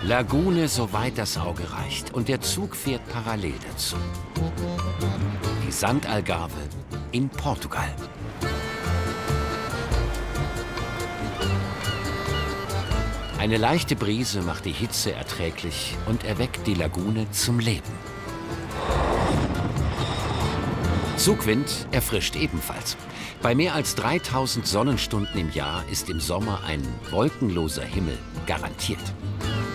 Lagune, soweit das Auge reicht. Und der Zug fährt parallel dazu. Die Sandalgarve in Portugal. Eine leichte Brise macht die Hitze erträglich und erweckt die Lagune zum Leben. Zugwind erfrischt ebenfalls. Bei mehr als 3000 Sonnenstunden im Jahr ist im Sommer ein wolkenloser Himmel garantiert.